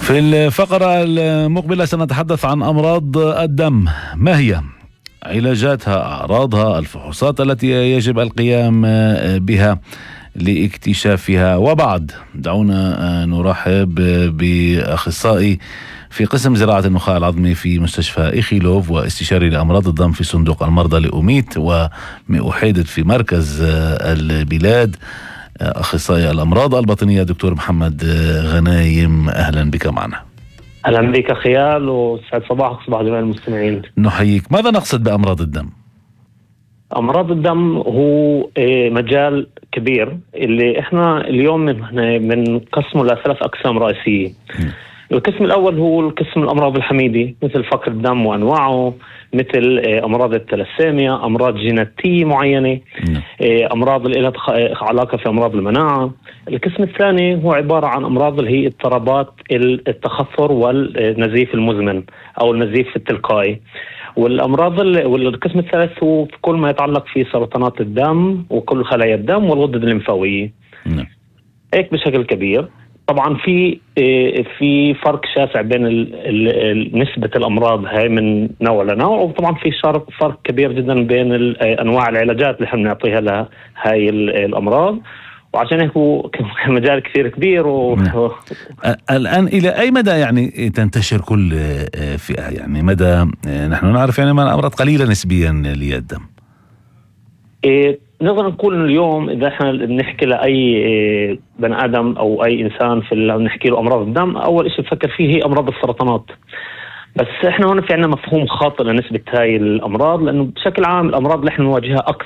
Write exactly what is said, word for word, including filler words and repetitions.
في الفقرة المقبلة سنتحدث عن أمراض الدم. ما هي علاجاتها، أعراضها، الفحوصات التي يجب القيام بها لاكتشافها؟ وبعد دعونا نرحب بأخصائي في قسم زراعة النخاع العظمي في مستشفى إيخيلوف واستشاري لأمراض الدم في صندوق المرضى لأوميت ومؤحدة في مركز البلاد، أخصائي الأمراض الباطنية دكتور محمد غنايم. أهلا بك معنا. أهلا بك خيال، وسعد صباحك صباح جميع المستمعين. نحييك. ماذا نقصد بأمراض الدم؟ أمراض الدم هو مجال كبير اللي إحنا اليوم من قسمه لثلاث أقسام رئيسية. القسم الأول هو القسم الأمراض الحميدة مثل فقر الدم وأنواعه، مثل أمراض الثلاسيميا، أمراض جيناتية معينة، أمراض اللي لها علاقة في أمراض المناعة. القسم الثاني هو عبارة عن أمراض اللي هي اضطرابات التخثر والنزيف المزمن أو النزيف التلقائي. والأمراض والقسم الثالث هو في كل ما يتعلق في سرطانات الدم وكل خلايا الدم والغدد الليمفاوية. هيك بشكل كبير. طبعا في في فرق شاسع بين نسبة الأمراض هاي من نوع لنوع، وطبعا في فرق كبير جدا بين أنواع العلاجات اللي احنا بنعطيها لها هاي الأمراض، وعشان هيك هو مجال كثير كبير. و... الآن إلى أي مدى يعني تنتشر كل فئة؟ يعني مدى نحن نعرف يعني ما الأمراض قليلة نسبيا للدم. إيه نقدر نقول اليوم إذا احنا بنحكي لأي بني آدم أو أي إنسان في نحكي له أمراض الدم، أول إشي بفكر فيه هي أمراض السرطانات. بس احنا هون في عنا مفهوم خاطئ لنسبة هاي الأمراض، لأنه بشكل عام الأمراض اللي احنا نواجهها أكثر